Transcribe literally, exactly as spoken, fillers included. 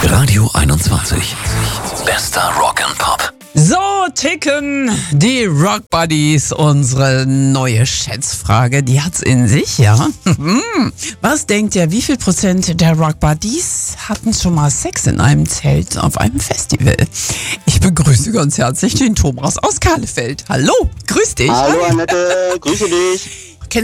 Radio einundzwanzig. Bester Rock'n'Pop. So ticken die Rock Buddies. Unsere neue Schätzfrage, die hat's in sich, ja? Was denkt ihr, wie viel Prozent der Rock Buddies hatten schon mal Sex in einem Zelt auf einem Festival? Ich begrüße ganz herzlich den Thomas aus Kahlefeld. Hallo, grüß dich. Hallo Annette, grüße dich.